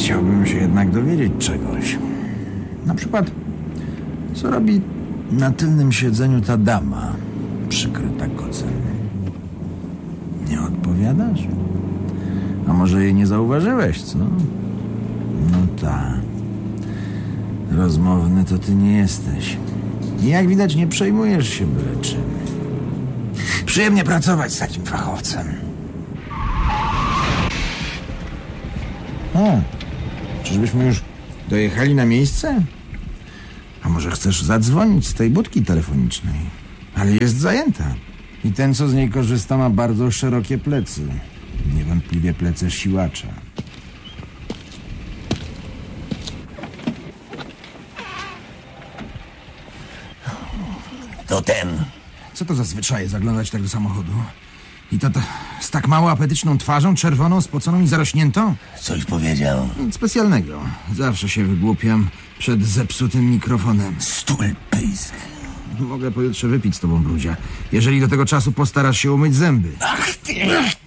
Chciałbym się jednak dowiedzieć czegoś. Na przykład, co robi na tylnym siedzeniu ta dama przykryta kocem? Nie odpowiadasz? A może jej nie zauważyłeś, co? No tak. Rozmowny to ty nie jesteś. I jak widać, nie przejmujesz się byle czym. Przyjemnie pracować z takim fachowcem. O, czyżbyśmy już dojechali na miejsce? A może chcesz zadzwonić z tej budki telefonicznej? Ale jest zajęta. I ten, co z niej korzysta, ma bardzo szerokie plecy. Niewątpliwie plecy siłacza. To ten. Co to za zwyczaje zaglądać tak do samochodu? I to z tak mało apetyczną twarzą, czerwoną, spoconą i zarośniętą? Coś powiedział. Nic specjalnego. Zawsze się wygłupiam przed zepsutym mikrofonem. Stulpysk. Mogę pojutrze wypić z tobą, Brudzia. Jeżeli do tego czasu postarasz się umyć zęby. Ach ty!